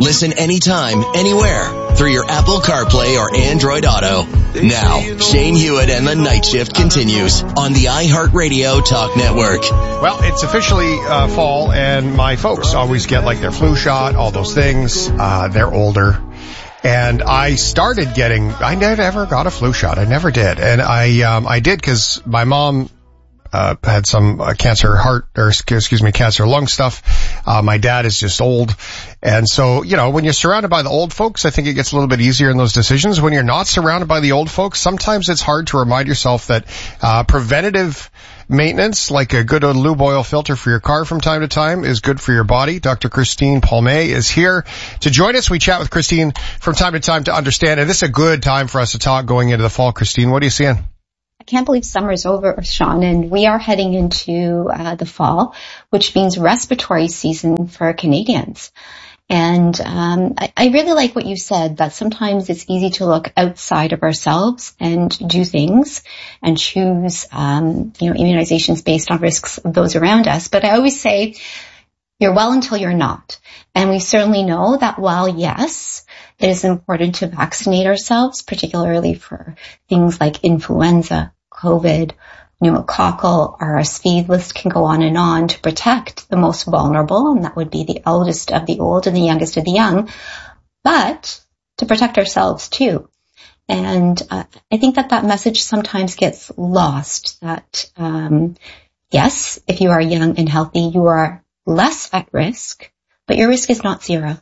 Listen anytime, anywhere through your Apple CarPlay or Android Auto. Now, Shane Hewitt and the Night Shift continues on the iHeartRadio Talk Network. Well, it's officially fall, and my folks always get like their flu shot, all those things. They're older. And I started getting, I never ever got a flu shot. I never did. And I did because my mom had some cancer lung stuff. My dad is just old. And so, you know, when you're surrounded by the old folks, I think it gets a little bit easier in those decisions. When you're not surrounded by the old folks, sometimes it's hard to remind yourself that preventative maintenance, like a good lube oil filter for your car from time to time, is good for your body. Dr. Christine Palmay is here to join us. We chat with Christine from time to time to understand, and this is a good time for us to talk going into the fall. Christine, what are you seeing? I can't believe summer's over, Sean, and we are heading into the fall, which means respiratory season for Canadians. And I really like what you said, that sometimes it's easy to look outside of ourselves and do things and choose, immunizations based on risks of those around us. But I always say, you're well until you're not. And we certainly know that while, yes, it is important to vaccinate ourselves, particularly for things like influenza, COVID, pneumococcal, RSV, list can go on and on to protect the most vulnerable, and that would be the eldest of the old and the youngest of the young, but to protect ourselves too. And I think that message sometimes gets lost, that yes, if you are young and healthy, you are less at risk, but your risk is not zero.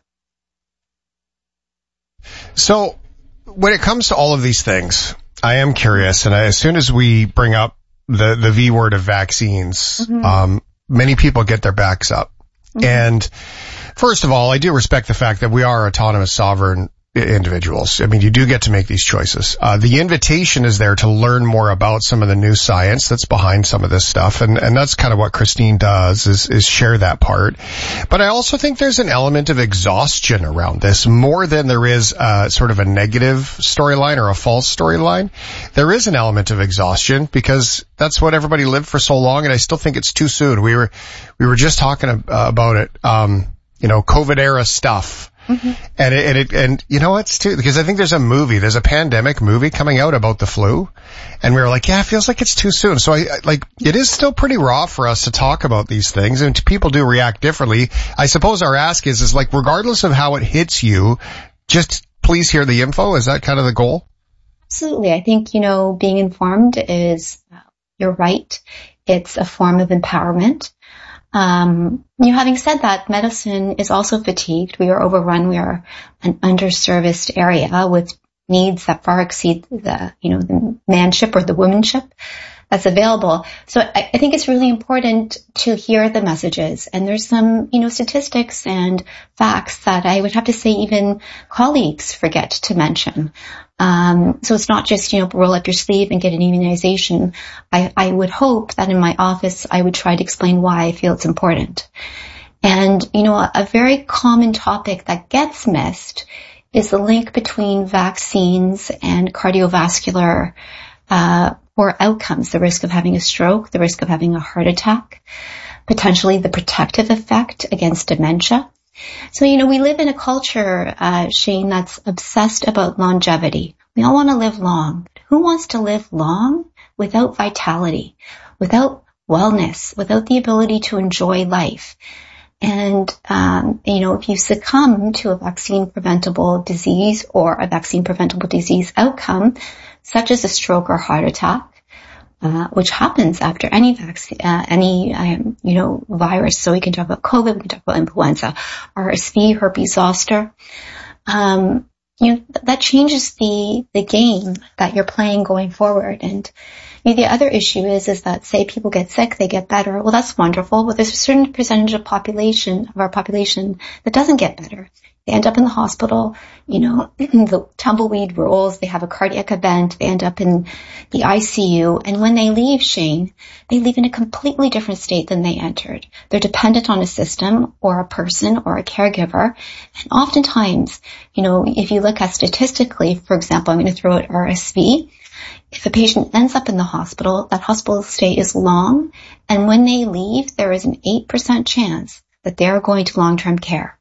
So when it comes to all of these things, I am curious, and as soon as we bring up the V word of vaccines, many people get their backs up. And first of all, I do respect the fact that we are autonomous, sovereign individuals. I mean, you do get to make these choices. The invitation is there to learn more about some of the new science that's behind some of this stuff. And that's kind of what Christine does, is share that part. But I also think there's an element of exhaustion around this, more than there is sort of a negative storyline or a false storyline. There is an element of exhaustion because that's what everybody lived for so long. And I still think it's too soon. We were just talking about it, COVID era stuff. And you know what's too, because I think there's a pandemic movie coming out about the flu, and we were like, yeah, it feels like it's too soon. So it is still pretty raw for us to talk about these things, and people do react differently. I suppose our ask is like, regardless of how it hits you, just please hear the info. Is that kind of the goal? Absolutely. I think, being informed is, you're right. It's a form of empowerment. Having said that, medicine is also fatigued. We are overrun. We are an underserviced area with needs that far exceed the manship or the womanship that's available. So I think it's really important to hear the messages. And there's some, statistics and facts that I would have to say even colleagues forget to mention. So it's not just, roll up your sleeve and get an immunization. I would hope that in my office, I would try to explain why I feel it's important. And, a very common topic that gets missed is the link between vaccines and cardiovascular, poor outcomes, the risk of having a stroke, the risk of having a heart attack, potentially the protective effect against dementia. So, we live in a culture, Shane, that's obsessed about longevity. We all want to live long. Who wants to live long without vitality, without wellness, without the ability to enjoy life? And, if you succumb to a vaccine preventable disease or a vaccine preventable disease outcome, such as a stroke or heart attack, which happens after any vaccine, virus. So we can talk about COVID, we can talk about influenza, RSV, herpes zoster. That changes the game that you're playing going forward. And the other issue is that say people get sick, they get better. Well, that's wonderful, but there's a certain percentage of our population that doesn't get better. They end up in the hospital, the tumbleweed rolls, they have a cardiac event, they end up in the ICU, and when they leave, Shane, they leave in a completely different state than they entered. They're dependent on a system or a person or a caregiver, and oftentimes, if you look at statistically, for example, I'm going to throw out RSV, if a patient ends up in the hospital, that hospital stay is long, and when they leave, there is an 8% chance that they are going to long-term care.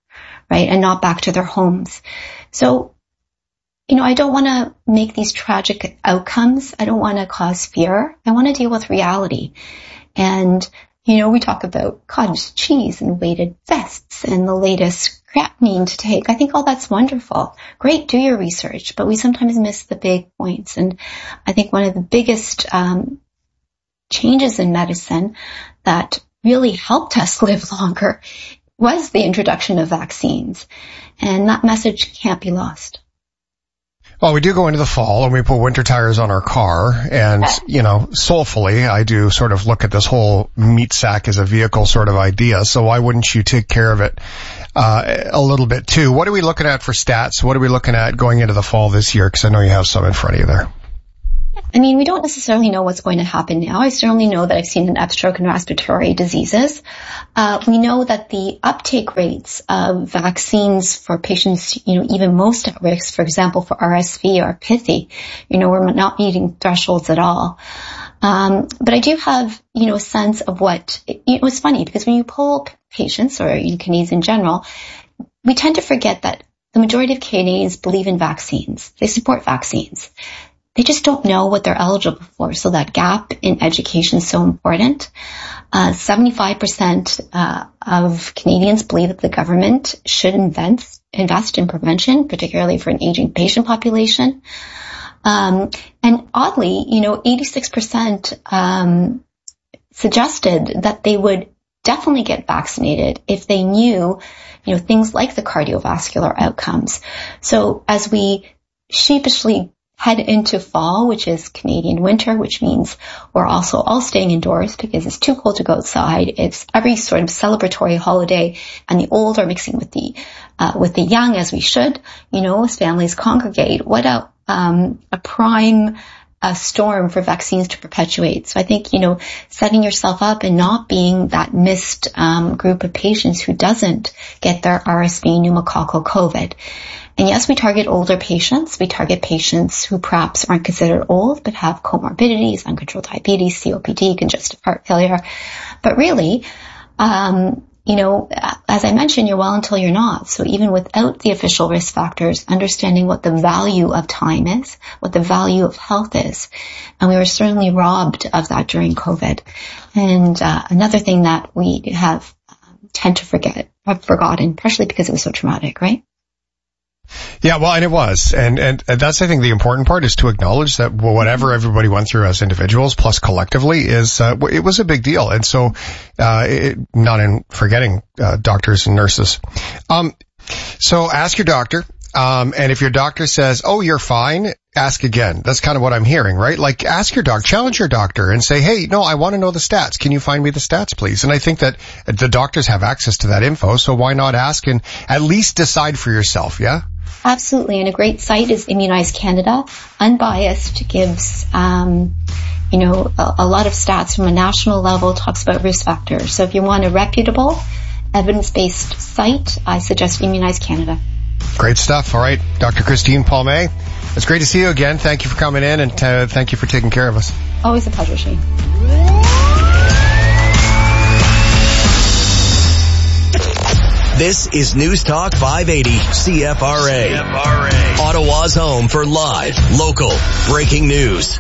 right? And not back to their homes. So, I don't want to make these tragic outcomes. I don't want to cause fear. I want to deal with reality. And, we talk about cottage cheese and weighted vests and the latest creatinine to take. I think all that's wonderful. Great, do your research, but we sometimes miss the big points. And I think one of the biggest changes in medicine that really helped us live longer was the introduction of vaccines. And that message can't be lost. Well, we do go into the fall and we put winter tires on our car, and, soulfully, I do sort of look at this whole meat sack as a vehicle sort of idea. So why wouldn't you take care of it a little bit too? What are we looking at for stats? What are we looking at going into the fall this year? Because I know you have some in front of you there. We don't necessarily know what's going to happen now. I certainly know that I've seen an upstroke in respiratory diseases. We know that the uptake rates of vaccines for patients, even most at risk, for example, for RSV are pithy. We're not meeting thresholds at all. But I do have, a sense of what, it's funny because when you poll patients or Canadians in general, we tend to forget that the majority of Canadians believe in vaccines. They support vaccines. They just don't know what they're eligible for. So that gap in education is so important. 75% of Canadians believe that the government should invest in prevention, particularly for an aging patient population. And oddly, 86% suggested that they would definitely get vaccinated if they knew, things like the cardiovascular outcomes. So as we sheepishly head into fall, which is Canadian winter, which means we're also all staying indoors because it's too cold to go outside. It's every sort of celebratory holiday, and the old are mixing with the young, as we should, as families congregate. What a prime storm for vaccines to perpetuate. So I think, setting yourself up and not being that missed group of patients who doesn't get their RSV, pneumococcal COVID. And yes, we target older patients. We target patients who perhaps aren't considered old, but have comorbidities, uncontrolled diabetes, COPD, congestive heart failure. But really, as I mentioned, you're well until you're not. So even without the official risk factors, understanding what the value of time is, what the value of health is. And we were certainly robbed of that during COVID. And another thing that we have tend to have forgotten, partially because it was so traumatic, right? Yeah, well, and it was. And that's, I think, the important part is to acknowledge that whatever everybody went through as individuals plus collectively it was a big deal. And so, not in forgetting, doctors and nurses. So ask your doctor. And if your doctor says, oh, you're fine, ask again. That's kind of what I'm hearing, right? Like, ask your doctor, challenge your doctor and say, hey, no, I want to know the stats. Can you find me the stats, please? And I think that the doctors have access to that info. So why not ask and at least decide for yourself? Yeah. Absolutely. And a great site is Immunize Canada. Unbiased, gives, a lot of stats from a national level, talks about risk factors. So if you want a reputable, evidence-based site, I suggest Immunize Canada. Great stuff. All right. Dr. Christine Palme, it's great to see you again. Thank you for coming in, and thank you for taking care of us. Always a pleasure, Shane. This is News Talk 580 CFRA. Ottawa's home for live, local, breaking news.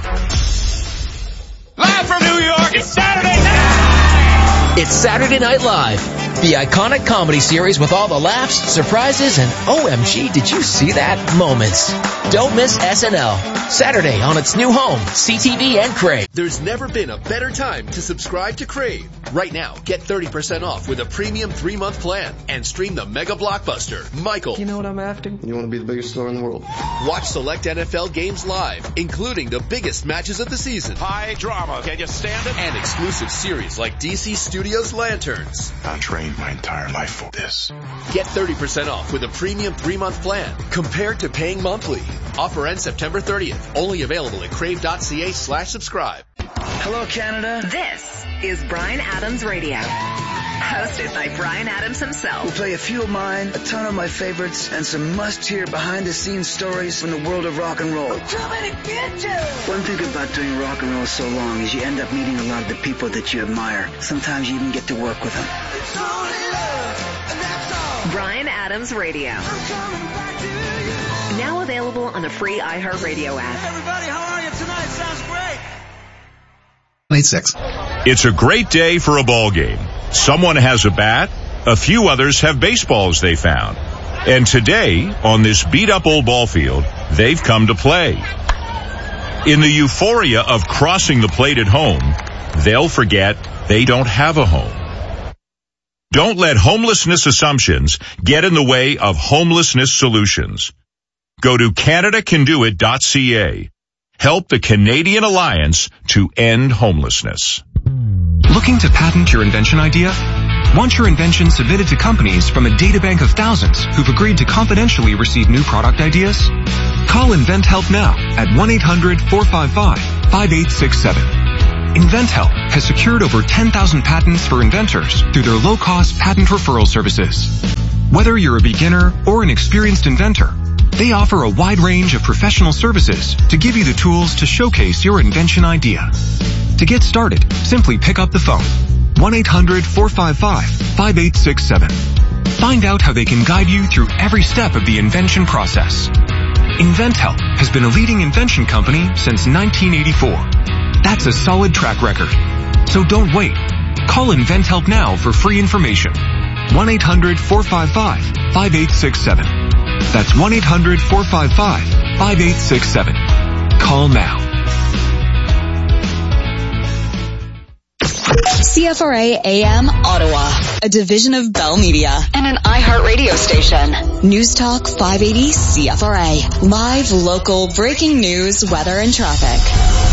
Live from New York, it's Saturday night! It's Saturday Night Live, the iconic comedy series with all the laughs, surprises, and OMG, did you see that moments. Don't miss SNL. Saturday on its new home, CTV and Crave. There's never been a better time to subscribe to Crave. Right now, get 30% off with a premium 3-month plan and stream the mega blockbuster, Michael. You know what I'm after? You want to be the biggest star in the world. Watch select NFL games live, including the biggest matches of the season. High drama. Can you stand it? And exclusive series like DC Studios Lanterns. I trained my entire life for this. Get 30% off with a premium 3-month plan compared to paying monthly. Offer ends September 30th. Only available at crave.ca/subscribe. Hello, Canada. This is Bryan Adams Radio. Hosted by Bryan Adams himself. We'll play a few of mine, a ton of my favorites, and some must-hear behind-the-scenes stories from the world of rock and roll. One thing about doing rock and roll so long is you end up meeting a lot of the people that you admire. Sometimes you even get to work with them. Bryan Adams. Adams Radio. Now available on the free iHeartRadio app. Everybody, how are you tonight? Sounds great. 86. It's a great day for a ball game. Someone has a bat. A few others have baseballs they found. And today, on this beat-up old ball field, they've come to play. In the euphoria of crossing the plate at home, they'll forget they don't have a home. Don't let homelessness assumptions get in the way of homelessness solutions. Go to CanadaCanDoIt.ca. Help the Canadian Alliance to end homelessness. Looking to patent your invention idea? Want your invention submitted to companies from a databank of thousands who've agreed to confidentially receive new product ideas? Call InventHelp now at 1-800-455-5867. InventHelp has secured over 10,000 patents for inventors through their low-cost patent referral services. Whether you're a beginner or an experienced inventor, they offer a wide range of professional services to give you the tools to showcase your invention idea. To get started, simply pick up the phone. 1-800-455-5867. Find out how they can guide you through every step of the invention process. InventHelp has been a leading invention company since 1984. That's a solid track record. So don't wait. Call InventHelp now for free information. 1-800-455-5867. That's 1-800-455-5867. Call now. CFRA AM Ottawa, a division of Bell Media and an iHeartRadio station. News Talk 580 CFRA. Live, local, breaking news, weather, and traffic.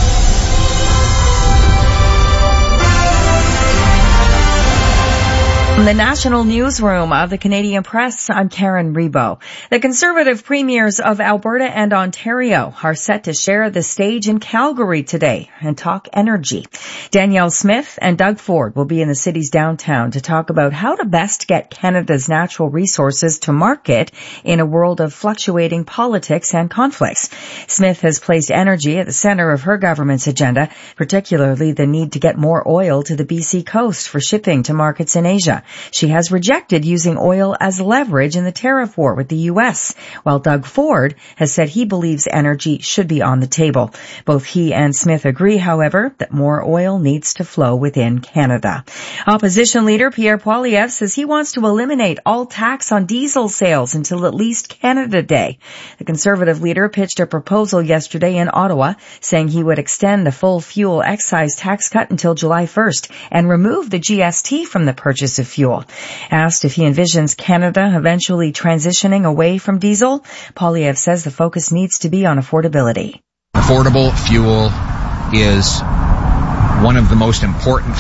From the National Newsroom of the Canadian Press, I'm Karen Rebo. The Conservative premiers of Alberta and Ontario are set to share the stage in Calgary today and talk energy. Danielle Smith and Doug Ford will be in the city's downtown to talk about how to best get Canada's natural resources to market in a world of fluctuating politics and conflicts. Smith has placed energy at the center of her government's agenda, particularly the need to get more oil to the BC coast for shipping to markets in Asia. She has rejected using oil as leverage in the tariff war with the U.S., while Doug Ford has said he believes energy should be on the table. Both he and Smith agree, however, that more oil needs to flow within Canada. Opposition leader Pierre Poilievre says he wants to eliminate all tax on diesel sales until at least Canada Day. The Conservative leader pitched a proposal yesterday in Ottawa saying he would extend the full fuel excise tax cut until July 1st and remove the GST from the purchase of fuel. Asked if he envisions Canada eventually transitioning away from diesel, Poilievre says the focus needs to be on affordability. Affordable fuel is one of the most important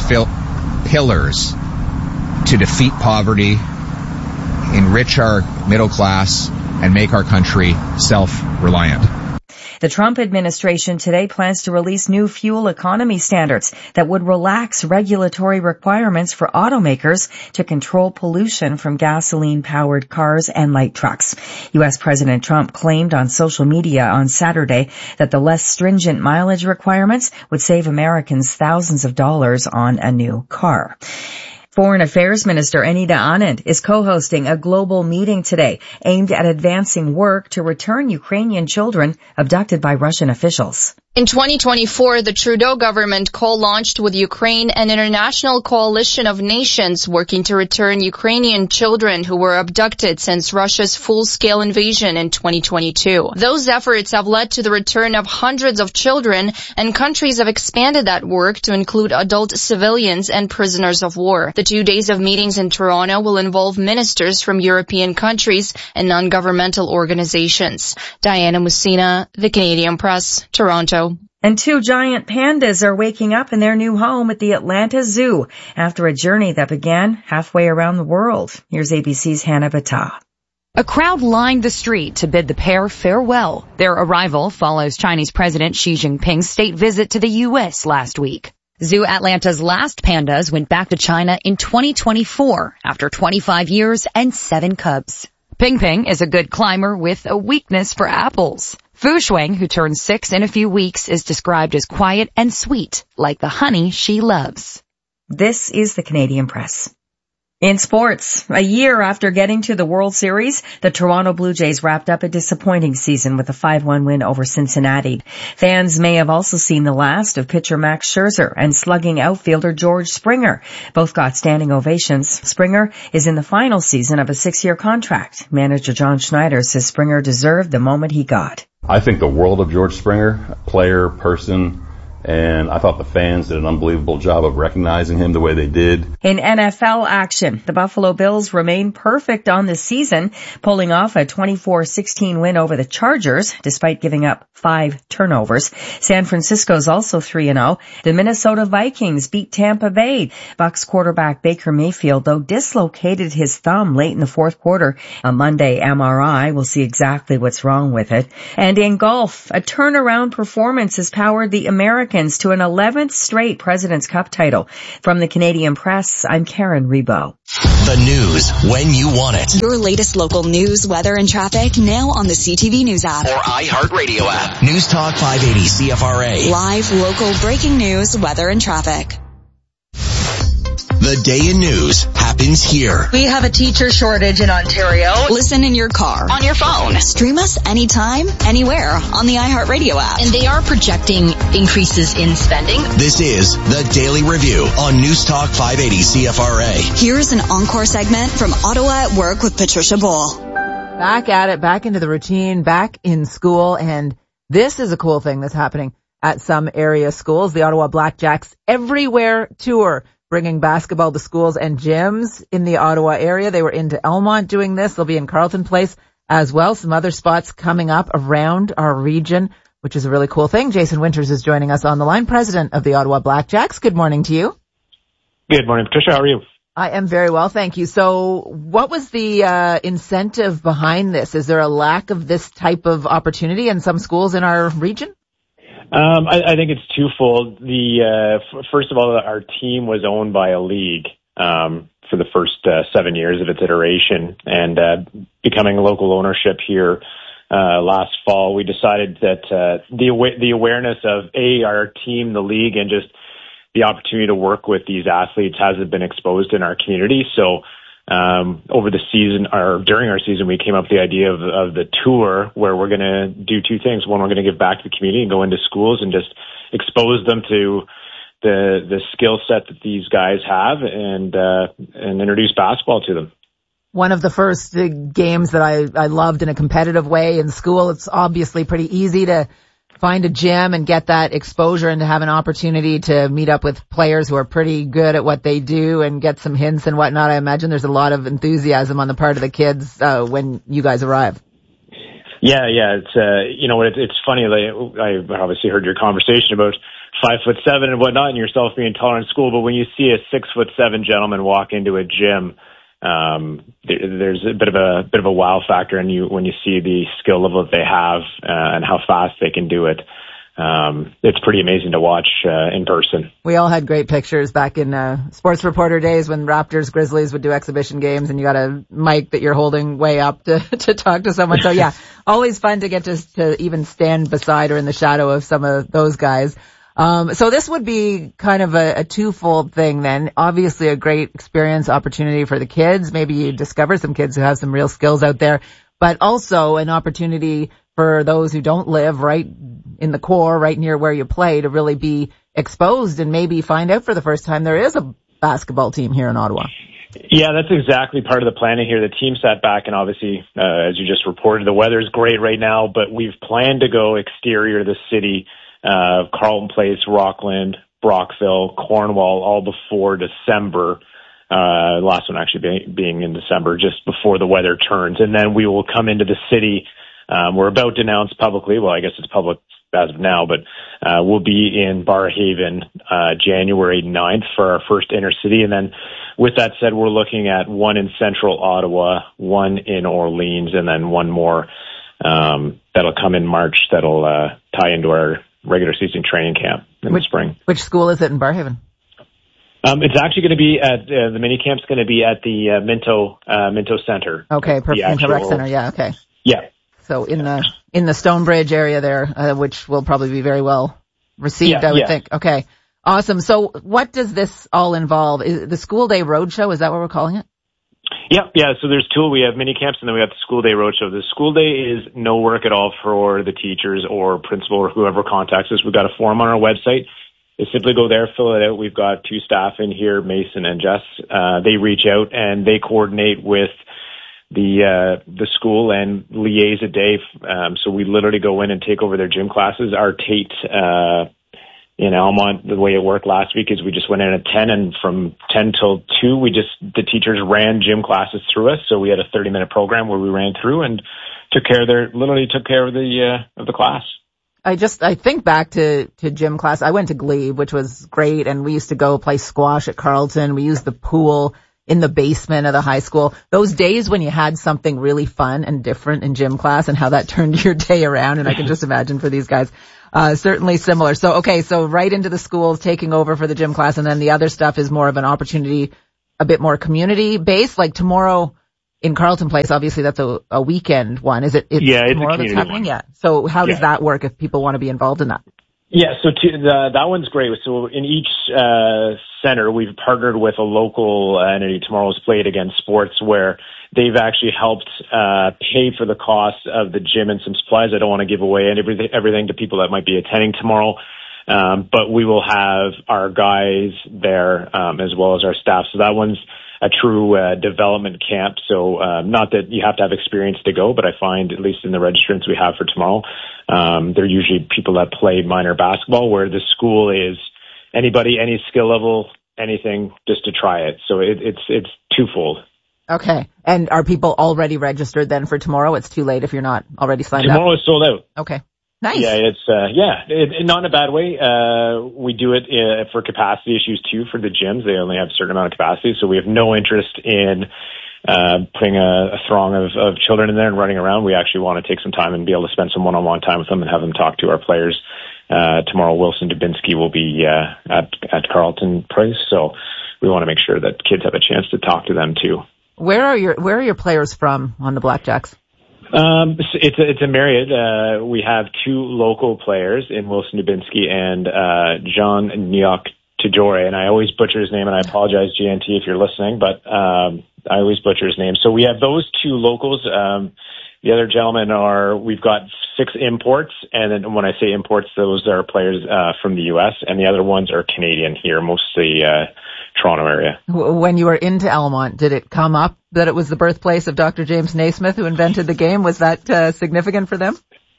pillars to defeat poverty, enrich our middle class, and make our country self-reliant. The Trump administration today plans to release new fuel economy standards that would relax regulatory requirements for automakers to control pollution from gasoline-powered cars and light trucks. U.S. President Trump claimed on social media on Saturday that the less stringent mileage requirements would save Americans thousands of dollars on a new car. Foreign Affairs Minister Anita Anand is co-hosting a global meeting today aimed at advancing work to return Ukrainian children abducted by Russian officials. In 2024, the Trudeau government co-launched with Ukraine an international coalition of nations working to return Ukrainian children who were abducted since Russia's full-scale invasion in 2022. Those efforts have led to the return of hundreds of children, and countries have expanded that work to include adult civilians and prisoners of war. The 2 days of meetings in Toronto will involve ministers from European countries and non-governmental organizations. Diana Musina, The Canadian Press, Toronto. And 2 giant pandas are waking up in their new home at the Atlanta Zoo after a journey that began halfway around the world. Here's ABC's Hannah Battah. A crowd lined the street to bid the pair farewell. Their arrival follows Chinese President Xi Jinping's state visit to the U.S. last week. Zoo Atlanta's last pandas went back to China in 2024 after 25 years and 7 cubs. Ping Ping is a good climber with a weakness for apples. Fu Shuang, who turns 6 in a few weeks, is described as quiet and sweet, like the honey she loves. This is the Canadian Press. In sports, a year after getting to the World Series, the Toronto Blue Jays wrapped up a disappointing season with a 5-1 win over Cincinnati. Fans may have also seen the last of pitcher Max Scherzer and slugging outfielder George Springer. Both got standing ovations. Springer is in the final season of a 6-year contract. Manager John Schneider says Springer deserved the moment he got. I think the world of George Springer, player, person, and I thought the fans did an unbelievable job of recognizing him the way they did. In NFL action, the Buffalo Bills remain perfect on the season, pulling off a 24-16 win over the Chargers, despite giving up 5 turnovers. San Francisco's also 3-0. The Minnesota Vikings beat Tampa Bay. Bucs quarterback Baker Mayfield, though, dislocated his thumb late in the fourth quarter. On Monday, MRI will see exactly what's wrong with it. And in golf, a turnaround performance has powered the Americans to an 11th straight President's Cup title. From the Canadian Press, I'm Karen Rebo. The news when you want it. Your latest local news, weather, and traffic now on the CTV News app. Or iHeartRadio app. News Talk 580 CFRA. Live, local, breaking news, weather, and traffic. The day in news happens here. We have a teacher shortage in Ontario. Listen in your car, on your phone. Stream us anytime, anywhere on the iHeartRadio app. And they are projecting increases in spending. This is the Daily Review on News Talk 580 CFRA. Here's an encore segment from Ottawa at Work with Patricia Bull. Back at it, back into the routine, back in school, and this is a cool thing that's happening at some area schools. The Ottawa Blackjacks Everywhere Tour, bringing basketball to schools and gyms in the Ottawa area. They were into Elmont doing this. They'll be in Carleton Place as well. Some other spots coming up around our region, which is a really cool thing. Jason Winters is joining us on the line, president of the Ottawa Blackjacks. Good morning to you. Good morning, Patricia. How are you? I am very well, thank you. So what was the incentive behind this? Is there a lack of this type of opportunity in some schools in our region? I think it's twofold. First of all, our team was owned by a league for the first 7 years of its iteration, and becoming local ownership here last fall, we decided that the awareness of our team, the league, and just the opportunity to work with these athletes hasn't been exposed in our community. So over the season, or during our season, we came up with the idea of the tour, where we're going to do two things. One, we're going to give back to the community and go into schools and just expose them to the skill set that these guys have, and introduce basketball to them. One of the first games that I loved in a competitive way in school. It's obviously pretty easy to find a gym and get that exposure and to have an opportunity to meet up with players who are pretty good at what they do and get some hints and whatnot. I imagine there's a lot of enthusiasm on the part of the kids when you guys arrive. Yeah. It's it's funny. I obviously heard your conversation about 5'7" and whatnot, and yourself being taller in school. But when you see a 6'7" gentleman walk into a gym, there's a bit of a wow factor when you see the skill level that they have and how fast they can do it. It's pretty amazing to watch in person. We all had great pictures back in sports reporter days when Raptors Grizzlies would do exhibition games, and you got a mic that you're holding way up to talk to someone. So yeah, always fun to get to even stand beside or in the shadow of some of those guys. So this would be kind of a twofold thing then. Obviously a great experience opportunity for the kids. Maybe you discover some kids who have some real skills out there, but also an opportunity for those who don't live right in the core, right near where you play, to really be exposed and maybe find out for the first time there is a basketball team here in Ottawa. Yeah, that's exactly part of the planning here. The team sat back, and obviously, as you just reported, the weather's great right now, but we've planned to go exterior to the city, Carleton Place, Rockland, Brockville, Cornwall, all before December. Last one actually being in December, just before the weather turns. And then we will come into the city. We're about to announce publicly, well, I guess it's public as of now, but we'll be in Barrhaven January 9th for our first inner city. And then with that said, we're looking at one in central Ottawa, one in Orleans, and then one more that'll come in March that'll tie into our regular season training camp in the spring. Which school is it in Barrhaven? It's actually going to be at the mini camp's going to be at the Minto Center. Okay, perfect. Minto Rec Center. Yeah. Okay. Yeah. So in the Stonebridge area there, which will probably be very well received, I would think. Okay. Awesome. So what does this all involve? Is the school day roadshow? Is that what we're calling it? Yeah. So there's two. We have mini camps, and then we got the school day roadshow. The school day is no work at all for the teachers or principal or whoever contacts us. We've got a form on our website. They simply go there, fill it out. We've got two staff in here, Mason and Jess. They reach out and they coordinate with the school and liaise a day. So we literally go in and take over their gym classes. Our Tate in Almont, the way it worked last week is we just went in at 10, and from 10 till 2, the teachers ran gym classes through us. So we had a 30-minute program where we ran through and took care of the class. I think back to gym class. I went to Glebe, which was great, and we used to go play squash at Carleton. We used the pool in the basement of the high school. Those days when you had something really fun and different in gym class and how that turned your day around, and I can just imagine for these guys. Certainly similar. So right into the schools, taking over for the gym class, and then the other stuff is more of an opportunity, a bit more community based, like tomorrow in Carleton Place. Obviously that's a weekend one. Is it? It's tomorrow that's happening? One. Yeah. So how does that work if people want to be involved in that? Yeah, so that one's great. So in each center, we've partnered with a local entity, Tomorrow's Play It Again Sports, where they've actually helped pay for the cost of the gym and some supplies. I don't want to give away everything to people that might be attending tomorrow, but we will have our guys there as well as our staff. So that one's a true development camp. So not that you have to have experience to go, but I find, at least in the registrants we have for tomorrow, they're usually people that play minor basketball, where the school is anybody, any skill level, anything, just to try it. So it's twofold. Okay. And are people already registered then for tomorrow? It's too late if you're not already signed up. Tomorrow is sold out. Okay. Nice. Yeah, it's not in a bad way. We do it for capacity issues too for the gyms. They only have a certain amount of capacity, so we have no interest in putting a throng of children in there and running around. We actually want to take some time and be able to spend some one-on-one time with them and have them talk to our players. Tomorrow, Wilson Dubinsky will be at Carleton Place, so we want to make sure that kids have a chance to talk to them too. Where are your players from on the Blackjacks? It's a myriad. We have two local players in Wilson Dubinsky and John Nyok Tijore, and I always butcher his name, and I apologize, GNT, if you're listening, but I always butcher his name. So we have those two locals. The other gentlemen we've got 6 imports, and then when I say imports, those are players from the U.S., and the other ones are Canadian here, mostly Toronto area. When you were into Almont, did it come up that it was the birthplace of Dr. James Naismith who invented the game? Was that significant for them?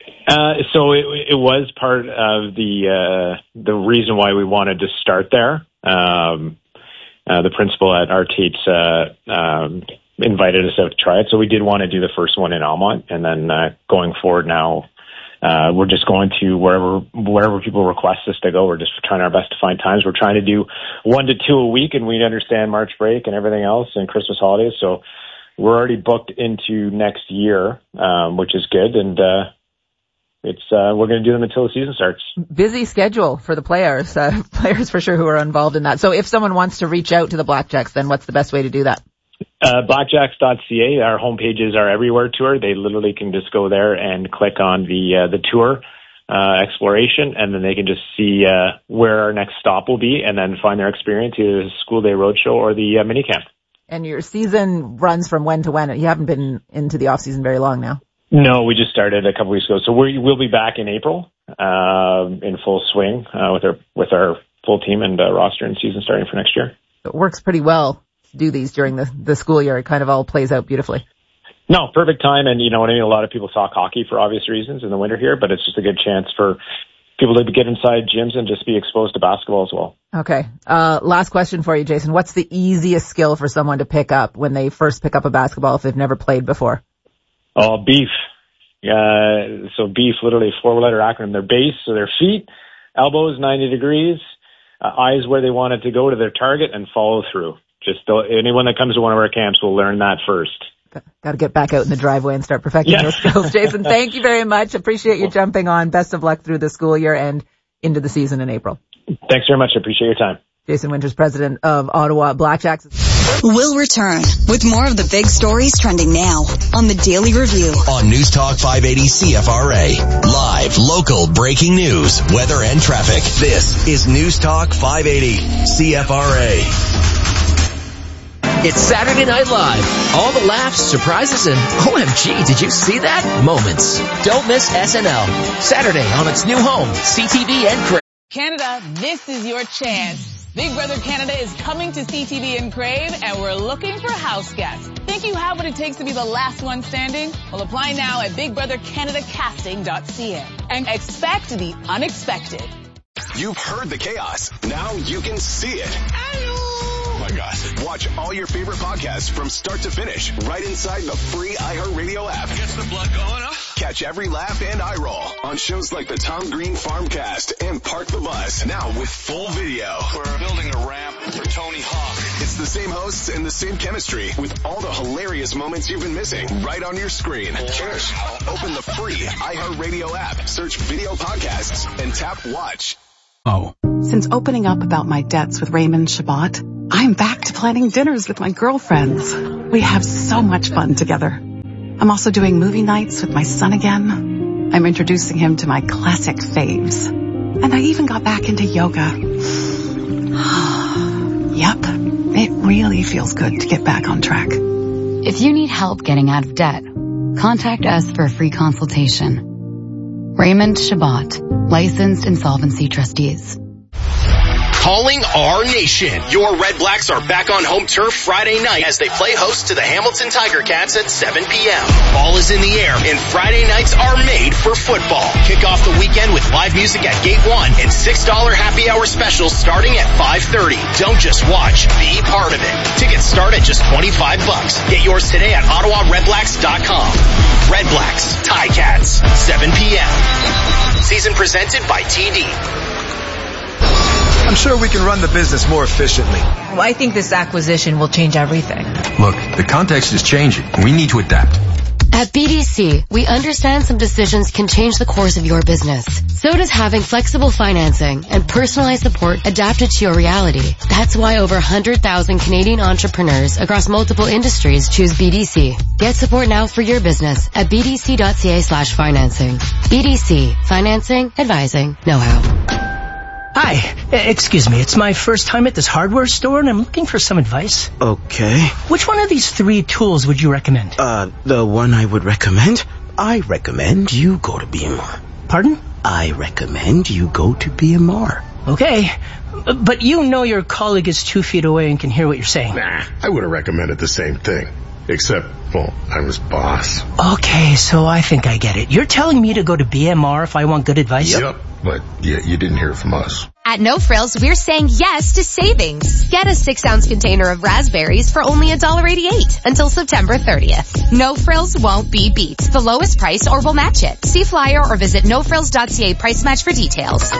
So it was part of the reason why we wanted to start there. The principal at our Tate's invited us out to try it, so we did want to do the first one in Almont, and then going forward now, we're just going to wherever people request us to go. We're just trying our best to find times. We're trying to do 1 to 2 a week, and we understand March break and everything else and Christmas holidays. So we're already booked into next year, which is good. And we're going to do them until the season starts. Busy schedule for the players for sure who are involved in that. So if someone wants to reach out to the Blackjacks, then what's the best way to do that? Blackjacks.ca. Our homepages are everywhere tour. They literally can just go there and click on the tour exploration, and then they can just see where our next stop will be, and then find their experience, either the school day roadshow or the mini camp. And your season runs from when to when? You haven't been into the off season very long now. No, we just started a couple weeks ago. So we'll be back in April in full swing with our full team and roster and season starting for next year. It works pretty well to do these during the school year. It kind of all plays out beautifully. No, perfect time. And you know what I mean? A lot of people talk hockey for obvious reasons in the winter here, but it's just a good chance for people to get inside gyms and just be exposed to basketball as well. Okay. Last question for you, Jason. What's the easiest skill for someone to pick up when they first pick up a basketball if they've never played before? Oh, beef. So beef, literally a 4-letter acronym. Their base, so their feet, elbows 90 degrees, eyes where they want it to go to their target, and follow through. Just anyone that comes to one of our camps will learn that first. Got to get back out in the driveway and start perfecting those skills. Jason, thank you very much. Appreciate you jumping on. Best of luck through the school year and into the season in April. Thanks very much. I appreciate your time. Jason Winters, president of Ottawa Blackjacks. We'll return with more of the big stories trending now on the Daily Review. On News Talk 580 CFRA. Live, local, breaking news, weather, and traffic. This is News Talk 580 CFRA. It's Saturday Night Live. All the laughs, surprises, and OMG, did you see that? Moments. Don't miss SNL. Saturday on its new home, CTV and Crave. Canada, this is your chance. Big Brother Canada is coming to CTV and Crave, and we're looking for house guests. Think you have what it takes to be the last one standing? Well, apply now at BigBrotherCanadaCasting.ca and expect the unexpected. You've heard the chaos. Now you can see it. Oh my gosh. Watch all your favorite podcasts from start to finish right inside the free iHeartRadio app. Gets the blood going, huh? Catch every laugh and eye roll on shows like the Tom Green Farmcast and Park the Bus. Now with full video. We're building a ramp for Tony Hawk. It's the same hosts and the same chemistry with all the hilarious moments you've been missing right on your screen. Cheers. Open the free iHeartRadio app, search video podcasts, and tap watch. Since opening up about my debts with Raymond Shabbat, I'm back to planning dinners with my girlfriends. We have so much fun together. I'm also doing movie nights with my son again. I'm introducing him to my classic faves. And I even got back into yoga. Yep, it really feels good to get back on track. If you need help getting out of debt, contact us for a free consultation. Raymond Shabbat, licensed insolvency trustees. Calling our nation. Your Red Blacks are back on home turf Friday night as they play host to the Hamilton Tiger Cats at 7 p.m. Ball is in the air and Friday nights are made for football. Kick off the weekend with live music at Gate 1 and $6 happy hour specials starting at 5:30. Don't just watch, be part of it. Tickets start at just $25. Get yours today at OttawaRedBlacks.com. Red Blacks, Ticats, 7 p.m. Season presented by TD. I'm sure we can run the business more efficiently. Well, I think this acquisition will change everything. Look, the context is changing. We need to adapt. At BDC, we understand some decisions can change the course of your business. So does having flexible financing and personalized support adapted to your reality. That's why over 100,000 Canadian entrepreneurs across multiple industries choose BDC. Get support now for your business at bdc.ca/financing. BDC. Financing, advising, know-how. Hi, excuse me, it's my first time at this hardware store and I'm looking for some advice. Okay. Which one of these three tools would you recommend? The one I would recommend? I recommend you go to BMR. Pardon? I recommend you go to BMR. Okay, but you know your colleague is 2 feet away and can hear what you're saying. Nah, I would have recommended the same thing. Except, well, I'm his boss. Okay, so I think I get it. You're telling me to go to BMR if I want good advice? Yep, but you didn't hear it from us. At No Frills, we're saying yes to savings. Get a 6-ounce container of raspberries for only $1.88 until September 30th. No Frills won't be beat. The lowest price or we'll match it. See flyer or visit nofrills.ca price match for details.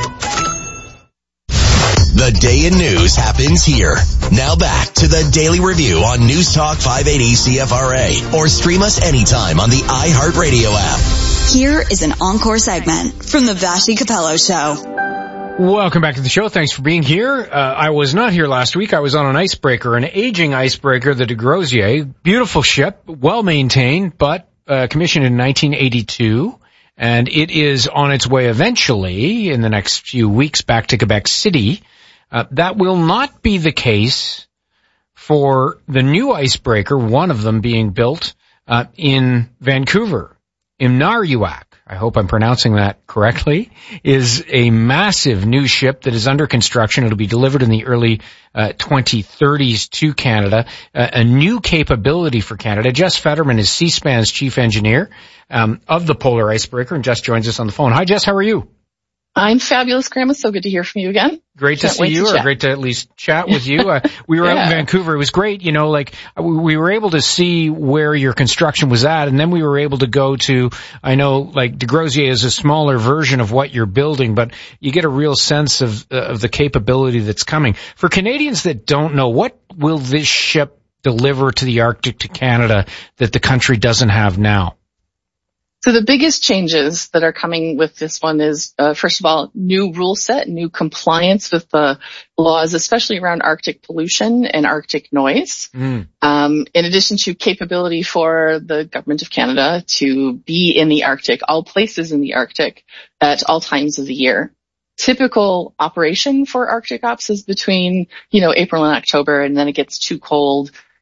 The day in news happens here. Now back to the Daily Review on News Talk 580 CFRA or stream us anytime on the iHeartRadio app. Here is an encore segment from the Vashti Capello Show. Welcome back to the show. Thanks for being here. I was not here last week. I was on an icebreaker, an aging icebreaker, the de Grozier. Beautiful ship, well maintained, but commissioned in 1982. And it is on its way eventually in the next few weeks back to Quebec City. That will not be the case for the new icebreaker, one of them being built in Vancouver. Imnariuak, I hope I'm pronouncing that correctly, is a massive new ship that is under construction. It'll be delivered in the early 2030s to Canada, a new capability for Canada. Jess Fetterman is C-SPAN's chief engineer of the Polar Icebreaker and just joins us on the phone. Hi, Jess. How are you? I'm fabulous, Grandma. So good to hear from you again. Great to see you, or great to at least chat with you. We were out in Vancouver. It was great. You know, like we were able to see where your construction was at, and then we were able to go to, I know, like de Grozier is a smaller version of what you're building, but you get a real sense of the capability that's coming. For Canadians that don't know, what will this ship deliver to the Arctic, to Canada, that the country doesn't have now? So the biggest changes that are coming with this one is, first of all, new rule set, new compliance with the laws, especially around Arctic pollution and Arctic noise. In addition to capability for the government of Canada to be in the Arctic, all places in the Arctic at all times of the year. Typical operation for Arctic ops is between, April and October, and then it gets too cold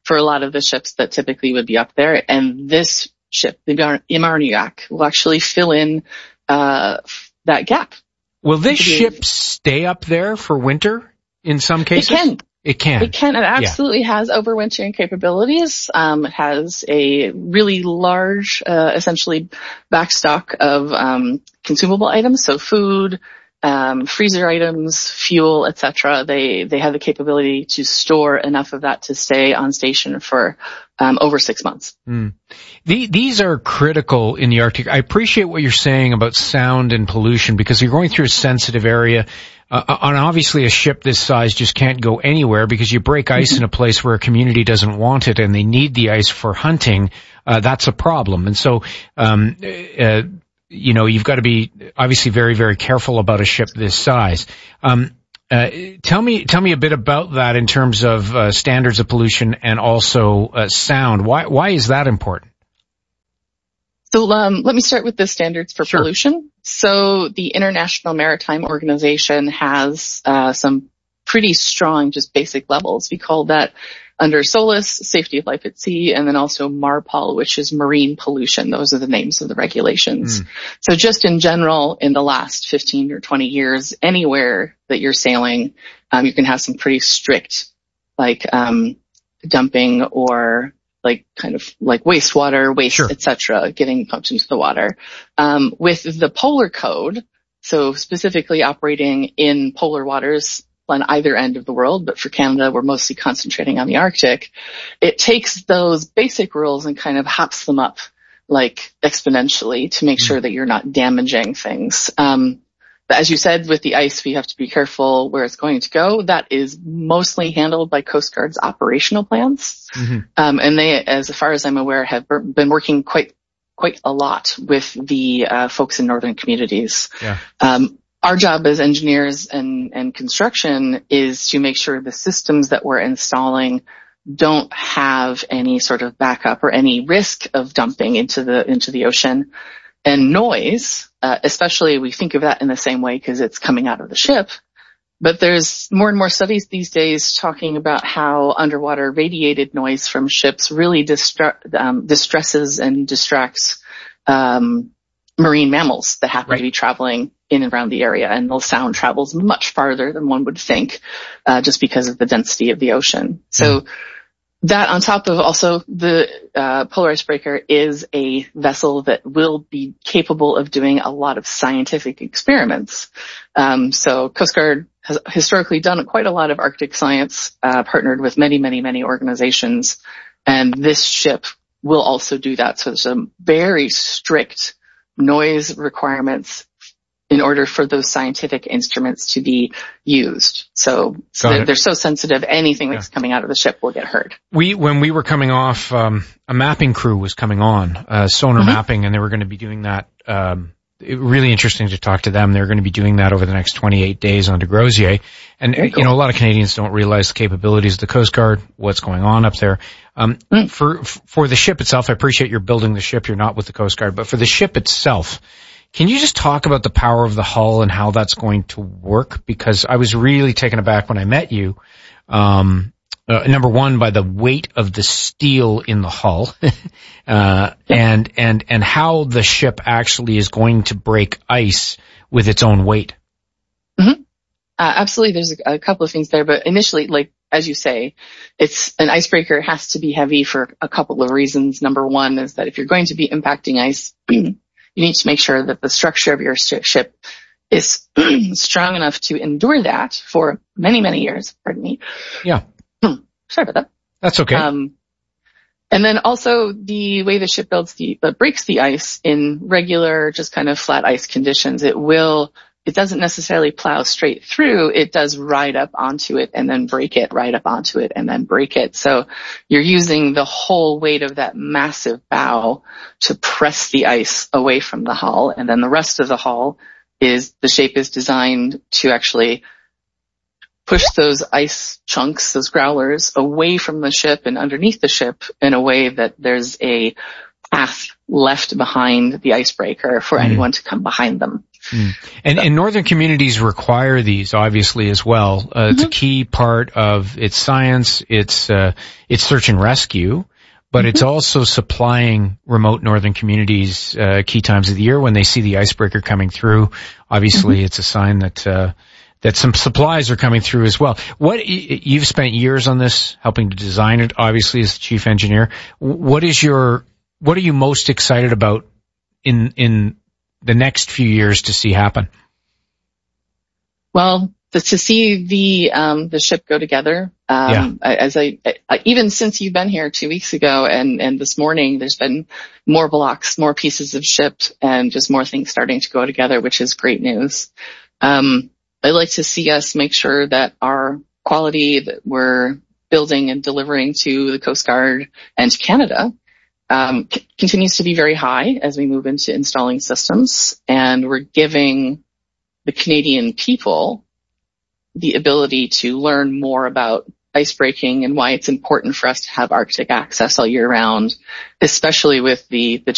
for a lot of the ships that typically would be up there. And this ship, the Imarniak, will actually fill in that gap. Will this ship stay up there for winter in some cases? It can. It absolutely has overwintering capabilities. It has a really large, essentially backstock of consumable items, so food, freezer items, fuel, etc. They have the capability to store enough of that to stay on station for over 6 months. These are critical in the Arctic. I appreciate what you're saying about sound and pollution, because you're going through a sensitive area. And obviously a ship this size just can't go anywhere, because you break ice in a place where a community doesn't want it and they need the ice for hunting. That's a problem. And so, you've got to be obviously very, very careful about a ship this size. Tell me a bit about that in terms of standards of pollution and also sound. Why is that important? So let me start with the standards for pollution. So the International Maritime Organization has some pretty strong, just basic levels. We call that under SOLAS, Safety of Life at Sea, and then also MARPOL, which is marine pollution. Those are the names of the regulations. So just in general, in the last 15 or 20 years, anywhere that you're sailing, you can have some pretty strict, dumping or kind of wastewater, waste, etc., getting pumped into the water. With the polar code, so specifically operating in polar waters on either end of the world, but for Canada, we're mostly concentrating on the Arctic. It takes those basic rules and kind of hops them up exponentially to make sure that you're not damaging things. But as you said, with the ice, we have to be careful where it's going to go. That is mostly handled by Coast Guard's operational plans. And they, as far as I'm aware, have been working quite a lot with the folks in northern communities. Our job as engineers and construction is to make sure the systems that we're installing don't have any sort of backup or any risk of dumping into the ocean. And noise, especially we think of that in the same way because it's coming out of the ship. But there's more and more studies these days talking about how underwater radiated noise from ships really distresses and distracts marine mammals that happen to be traveling in and around the area. And the sound travels much farther than one would think, just because of the density of the ocean. So that on top of also the Polar Icebreaker is a vessel that will be capable of doing a lot of scientific experiments. So Coast Guard has historically done quite a lot of Arctic science, partnered with many, many, many organizations. And this ship will also do that. So there's some very strict noise requirements in order for those scientific instruments to be used. So they're so sensitive, anything that's coming out of the ship will get heard. When we were coming off, a mapping crew was coming on, sonar mapping, and they were going to be doing that. Really interesting to talk to them. They're going to be doing that over the next 28 days on DeGrosier. And, a lot of Canadians don't realize the capabilities of the Coast Guard, what's going on up there. For the ship itself, I appreciate you're building the ship. You're not with the Coast Guard, but for the ship itself, can you just talk about the power of the hull and how that's going to work? Because I was really taken aback when I met you. Number one, by the weight of the steel in the hull, and how the ship actually is going to break ice with its own weight. Absolutely. There's a couple of things there, but initially, as you say, it's an icebreaker has to be heavy for a couple of reasons. Number one is that if you're going to be impacting ice, you need to make sure that the structure of your ship is strong enough to endure that for many, many years. Pardon me. Yeah. Sorry about that. That's okay. And then also the way the ship breaks the ice in regular, just kind of flat ice conditions, it doesn't necessarily plow straight through. It does ride up onto it and then break it, ride up onto it and then break it. So you're using the whole weight of that massive bow to press the ice away from the hull. And then the rest of the hull the shape is designed to actually push those ice chunks, those growlers, away from the ship and underneath the ship in a way that there's a path left behind the icebreaker for anyone to come behind them. And northern communities require these, obviously, as well. It's a key part of its science. It's search and rescue, but it's also supplying remote northern communities key times of the year when they see the icebreaker coming through. Obviously, it's a sign that some supplies are coming through as well. You've spent years on this, helping to design it, obviously, as the chief engineer. What are you most excited about in the next few years to see happen? Well, to see the ship go together. Even since you've been here 2 weeks ago and this morning, there's been more blocks, more pieces of shipped, and just more things starting to go together, which is great news. I'd like to see us make sure that our quality that we're building and delivering to the Coast Guard and to Canada continues to be very high as we move into installing systems, and we're giving the Canadian people the ability to learn more about icebreaking and why it's important for us to have Arctic access all year round, especially with the